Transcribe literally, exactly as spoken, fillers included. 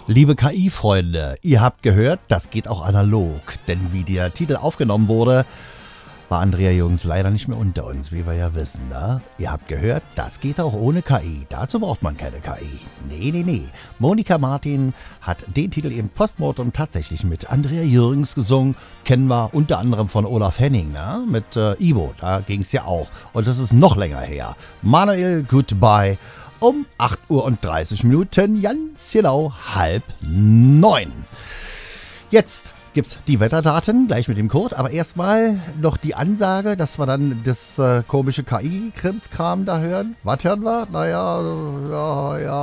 Liebe K I-Freunde, ihr habt gehört, das geht auch analog. Denn wie der Titel aufgenommen wurde, war Andrea Jürgens leider nicht mehr unter uns, wie wir ja wissen. Ne? Ihr habt gehört, das geht auch ohne K I. Dazu braucht man keine K I. Nee, nee, nee. Monika Martin hat den Titel im Postmortem tatsächlich mit Andrea Jürgens gesungen. Kennen wir unter anderem von Olaf Henning, ne? Mit äh, Ivo, da ging es ja auch. Und das ist noch länger her. Manuel, Goodbye. Um acht Uhr und dreißig Minuten, ganz genau halb neun. Jetzt gibt's die Wetterdaten, gleich mit dem Code, aber erstmal noch die Ansage, dass wir dann das äh, komische K I-Krimskram da hören. Was hören wir? Naja, ja, ja.